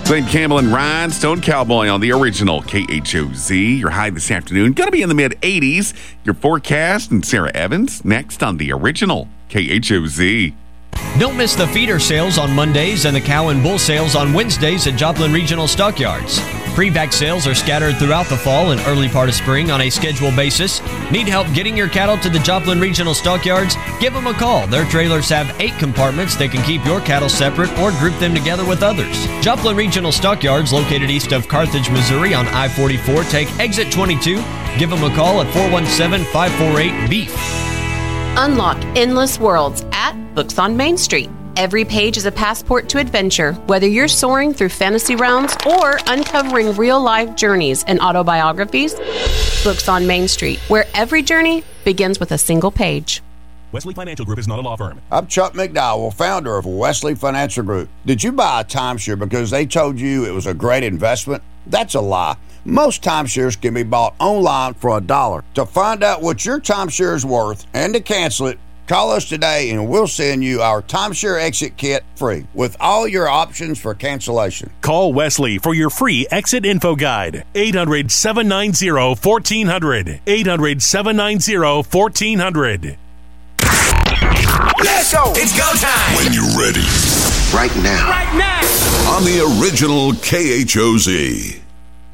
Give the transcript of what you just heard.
Glenn Campbell and Rhinestone Cowboy on the original KHOZ. Your high this afternoon going to be in the mid-80s. Your forecast and Sarah Evans next on the original KHOZ. Don't miss the feeder sales on Mondays and the cow and bull sales on Wednesdays at Joplin Regional Stockyards. Pre-vac sales are scattered throughout the fall and early part of spring on a scheduled basis. Need help getting your cattle to the Joplin Regional Stockyards? Give them a call. Their trailers have 8 compartments that can keep your cattle separate or group them together with others. Joplin Regional Stockyards, located east of Carthage, Missouri on I-44. Take exit 22. Give them a call at 417-548-BEEF. Unlock endless worlds at Books on Main Street. Every page is a passport to adventure, whether you're soaring through fantasy realms or uncovering real-life journeys and autobiographies. Books on Main Street, where every journey begins with a single page. Wesley Financial Group is not a law firm. I'm Chuck McDowell, founder of Wesley Financial Group. Did you buy a timeshare because they told you it was a great investment? That's a lie. Most timeshares can be bought online for $1. To find out what your timeshare is worth and to cancel it, call us today and we'll send you our timeshare exit kit free with all your options for cancellation. Call Wesley for your free exit info guide. 800-790-1400. 800-790-1400. Let's go! It's go time! When you're ready. Right now. On the original KHOZ.